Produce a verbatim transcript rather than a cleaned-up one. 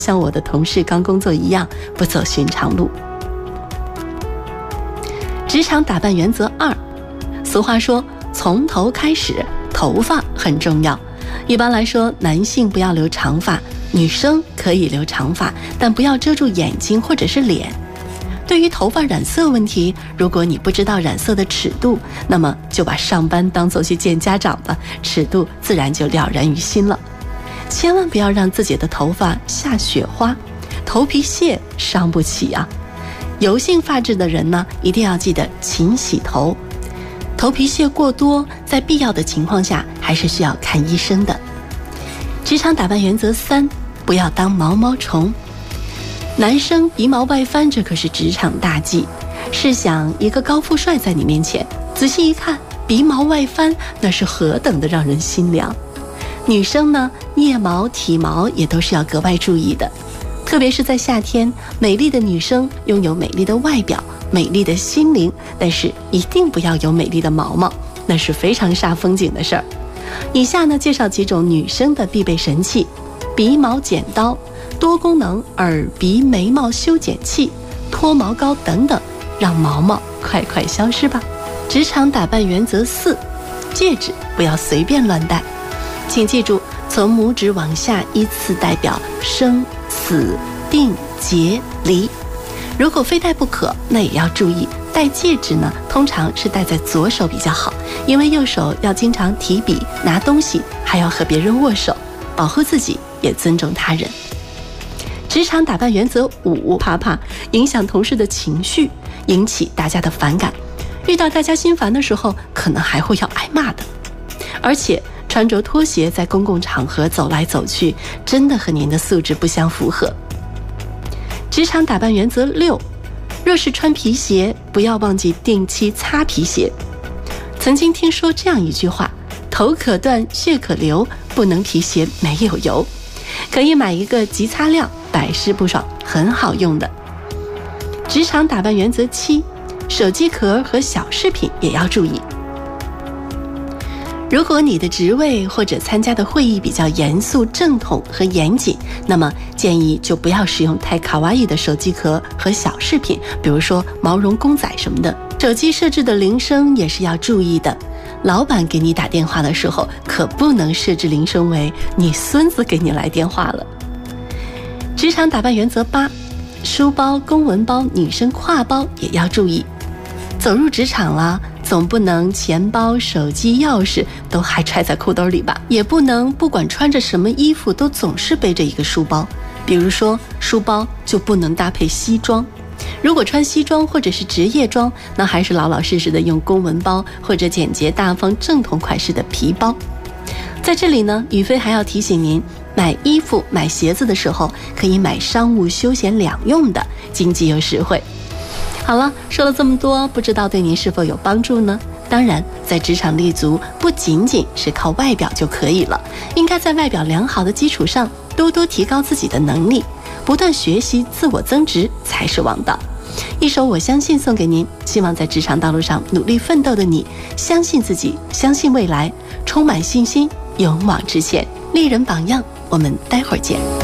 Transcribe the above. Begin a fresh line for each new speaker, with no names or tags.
像我的同事刚工作一样，不走寻常路。职场打扮原则二，俗话说从头开始，头发很重要。一般来说，男性不要留长发，女生可以留长发，但不要遮住眼睛或者是脸。对于头发染色问题，如果你不知道染色的尺度，那么就把上班当作去见家长吧，尺度自然就了然于心了。千万不要让自己的头发下雪花，头皮屑伤不起啊。油性发质的人呢，一定要记得勤洗头。头皮屑过多，在必要的情况下，还是需要看医生的。职场打扮原则三，不要当毛毛虫。男生鼻毛外翻，这可是职场大忌。试想一个高富帅在你面前，仔细一看，鼻毛外翻，那是何等的让人心凉。女生呢，腋毛、体毛也都是要格外注意的，特别是在夏天，美丽的女生拥有美丽的外表、美丽的心灵，但是一定不要有美丽的毛毛，那是非常煞风景的事儿。以下呢，介绍几种女生的必备神器：鼻毛剪刀、多功能耳鼻眉毛修剪器、脱毛膏等等，让毛毛快快消失吧。职场打扮原则四，戒指不要随便乱戴。请记住，从拇指往下依次代表生、死、定、劫、离。如果非戴不可，那也要注意，戴戒指呢，通常是戴在左手比较好，因为右手要经常提笔拿东西，还要和别人握手，保护自己也尊重他人。职场打扮原则五，怕怕影响同事的情绪，引起大家的反感，遇到大家心烦的时候，可能还会要挨骂的。而且穿着拖鞋在公共场合走来走去，真的和您的素质不相符合。职场打扮原则六，若是穿皮鞋，不要忘记定期擦皮鞋。曾经听说这样一句话：头可断，血可流，不能皮鞋没有油。可以买一个急擦亮，百试不爽，很好用的。职场打扮原则七，手机壳和小饰品也要注意。如果你的职位或者参加的会议比较严肃、正统和严谨，那么建议就不要使用太卡哇伊的手机壳和小饰品，比如说毛绒公仔什么的。手机设置的铃声也是要注意的，老板给你打电话的时候，可不能设置铃声为你孙子给你来电话了。职场打扮原则八，书包、公文包、女生挎包也要注意。走入职场了，总不能钱包、手机、钥匙都还揣在裤兜里吧？也不能不管穿着什么衣服都总是背着一个书包。比如说，书包就不能搭配西装。如果穿西装或者是职业装，那还是老老实实的用公文包或者简洁大方正统款式的皮包。在这里呢，宇飞还要提醒您，买衣服、买鞋子的时候，可以买商务、休闲两用的，经济又实惠。好了，说了这么多，不知道对您是否有帮助呢？当然，在职场立足不仅仅是靠外表就可以了，应该在外表良好的基础上，多多提高自己的能力，不断学习，自我增值才是王道。一首《我相信》送给您，希望在职场道路上努力奋斗的你，相信自己，相信未来，充满信心，勇往直前，立人榜样。我们待会儿见。